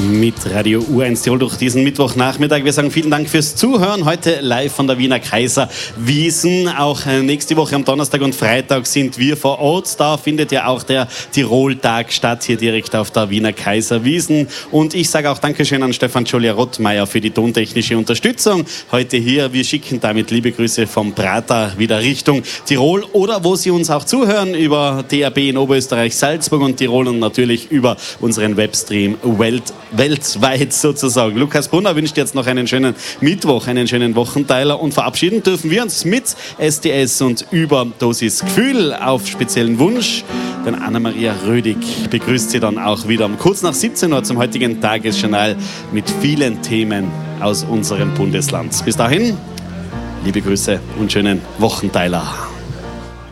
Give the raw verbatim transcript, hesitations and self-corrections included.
mit Radio U eins Tirol durch diesen Mittwochnachmittag. Wir sagen vielen Dank fürs Zuhören. Heute live von der Wiener Kaiserwiesen. Auch nächste Woche am Donnerstag und Freitag sind wir vor Ort. Da findet ja auch der Tirol-Tag statt, hier direkt auf der Wiener Kaiserwiesen. Und ich sage auch Dankeschön an Stefan Jolia-Rottmeier für die tontechnische Unterstützung. Heute hier, wir schicken damit liebe Grüße vom Prater wieder Richtung Tirol oder wo Sie uns auch zuhören, über D A B in Oberösterreich, Salzburg und Tirol und natürlich über unseren Webstream Welt, weltweit sozusagen. Lukas Brunner wünscht jetzt noch einen schönen Mittwoch, einen schönen Wochenteiler und verabschieden dürfen wir uns mit S D S und Überdosis Gefühl auf speziellen Wunsch. Denn Anna-Maria Rödig begrüßt Sie dann auch wieder um kurz nach siebzehn Uhr zum heutigen Tagesjournal mit vielen Themen aus unserem Bundesland. Bis dahin, liebe Grüße und schönen Wochenteiler.